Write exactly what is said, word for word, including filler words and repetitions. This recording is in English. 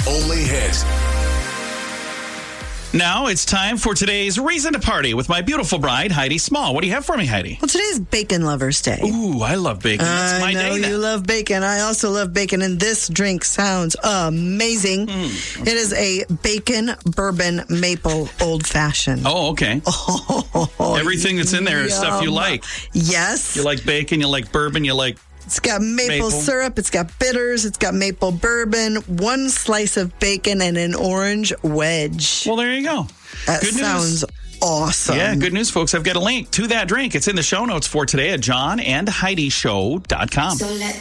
only hit. Now it's time for today's Reason to Party with my beautiful bride, Heidi Small. What do you have for me, Heidi? Well, today's Bacon Lovers Day. Ooh, I love bacon. That's my I know day then. you love bacon. I also love bacon, and this drink sounds amazing. Mm, it is a bacon bourbon maple old fashioned. Oh, okay. Oh, Everything that's in there is stuff you yum. like. Yes. You like bacon, you like bourbon, you like... It's got maple, Maple. syrup, it's got bitters, it's got maple bourbon, one slice of bacon, and an orange wedge. Well, there you go. That Good news. sounds awesome. Yeah, good news, folks. I've got a link to that drink. It's in the show notes for today at john and heidi show dot com. So let